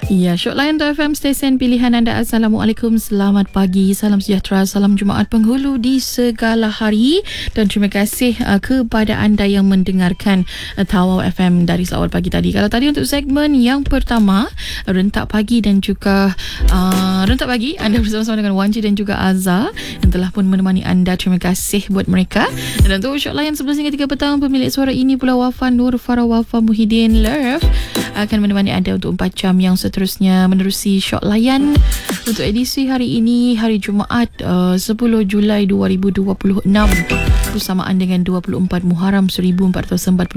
Ya, Syok Layan FM, stesen pilihan anda. Assalamualaikum, selamat pagi, salam sejahtera, salam Jumaat penghulu di segala hari. Dan terima kasih kepada anda yang mendengarkan Tawau FM dari awal pagi tadi. Kalau tadi untuk segmen yang pertama, Rentak Pagi dan juga Rentak Pagi, anda bersama-sama dengan Wanji dan juga Azhar yang telah pun menemani anda. Terima kasih buat mereka. Dan untuk Syok Layan 11 hingga 3 petang, pemilik suara ini pula Wafa Nur Farah Wafa Muhyiddin Love akan menemani anda untuk 4 jam yang seterusnya menerusi Syok Layan untuk edisi hari ini, hari Jumaat 10 Julai 2026 bersamaan dengan 24 Muharram 1448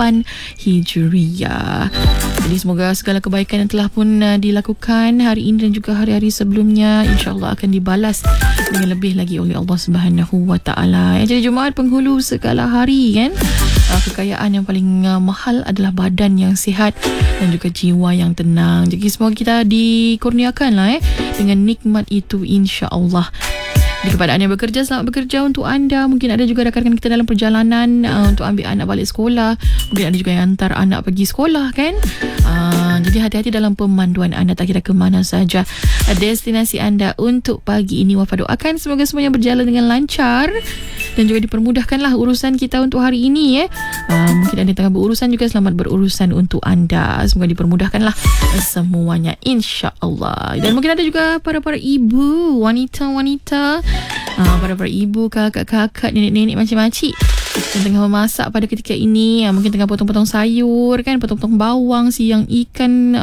Hijriyah. Jadi semoga segala kebaikan yang telah pun dilakukan hari ini dan juga hari-hari sebelumnya insya-Allah akan dibalas dengan lebih lagi oleh Allah Subhanahu Wa Taala. Jadi Jumaat penghulu segala hari kan. Kekayaan yang paling mahal adalah badan yang sihat dan juga jiwa yang tenang. Jadi semoga kita dikurniakan lah dengan nikmat itu insya-Allah. Jadi kepada anda yang bekerja, selamat bekerja untuk anda. Mungkin ada juga rakan-rakan kita dalam perjalanan untuk ambil anak balik sekolah. Mungkin ada juga yang hantar anak pergi sekolah kan. Jadi hati-hati dalam pemanduan anda, tak kira ke mana saja destinasi anda untuk pagi ini. Wafa doakan semoga semuanya berjalan dengan lancar dan juga dipermudahkanlah urusan kita untuk hari ini. Mungkin anda tengah berurusan juga, selamat berurusan untuk anda. Semoga dipermudahkanlah semuanya insya-Allah. Dan mungkin ada juga para ibu, wanita-wanita, para ibu, kakak-kakak, nenek-nenek, makcik-makcik yang tengah memasak pada ketika ini. Mungkin tengah potong-potong sayur kan, potong-potong bawang, siang ikan,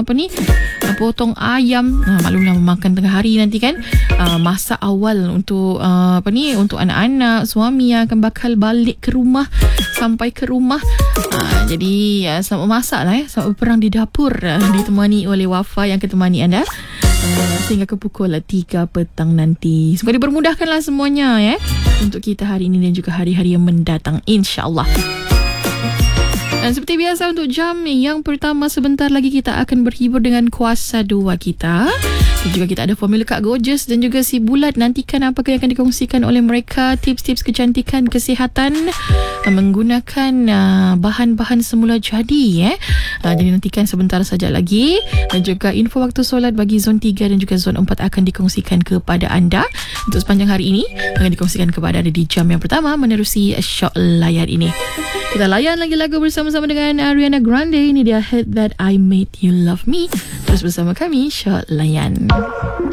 potong ayam. Maklumlah memakan tengah hari nanti kan. Masak awal untuk untuk anak-anak, suami yang akan bakal balik ke rumah, sampai ke rumah. Jadi selamat masak lah selamat berperang di dapur. Ditemani oleh Wafa yang akan temani anda sehingga ke pukul 3 petang nanti. Semoga dipermudahkanlah semuanya untuk kita hari ini dan juga hari-hari yang mendatang insya-Allah. Dan seperti biasa untuk jam yang pertama, sebentar lagi kita akan berhibur dengan kuasa 2 kita. Dan juga kita ada formula Kak Gorgeous dan juga si Bulat. Nantikan apakah yang akan dikongsikan oleh mereka, tips-tips kecantikan, kesihatan menggunakan bahan-bahan semula jadi. Jadi nantikan sebentar saja lagi. Dan juga info waktu solat bagi zon 3 dan juga zon 4 akan dikongsikan kepada anda untuk sepanjang hari ini. Akan dikongsikan kepada anda di jam yang pertama menerusi Syok Layan ini. Kita layan lagi lagu bersama-sama dengan Ariana Grande. Ini dia Hate That I Made You Love Me. Terus bersama kami Syok Layan.